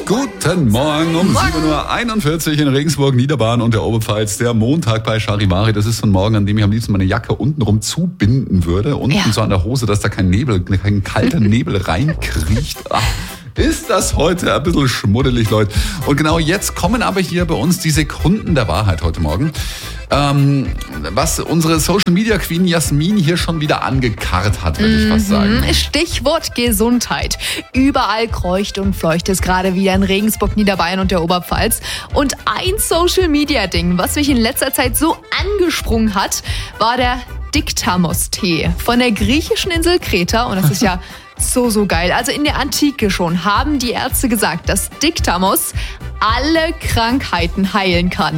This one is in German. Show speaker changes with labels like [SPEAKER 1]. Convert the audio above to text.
[SPEAKER 1] Guten Morgen um 7.41 Uhr in Regensburg, Niederbayern und der Oberpfalz. Der Montag bei Charivari. Das ist so ein Morgen, an dem ich am liebsten meine Jacke untenrum zubinden würde. Unten so an der Hose, dass da kein kalter Nebel reinkriecht. Ach, ist das heute ein bisschen schmuddelig, Leute. Und genau jetzt kommen aber hier bei uns die Sekunden der Wahrheit heute Morgen. Was unsere Social Media Queen Jasmin hier schon wieder angekarrt hat, würde ich fast sagen.
[SPEAKER 2] Stichwort Gesundheit. Überall kreucht und fleucht es gerade wieder in Regensburg, Niederbayern und der Oberpfalz. Und ein Social Media Ding, was mich in letzter Zeit so angesprungen hat, war der Dictamos-Tee von der griechischen Insel Kreta. Und das ist ja so geil. Also in der Antike schon haben die Ärzte gesagt, dass Dictamos alle Krankheiten heilen kann.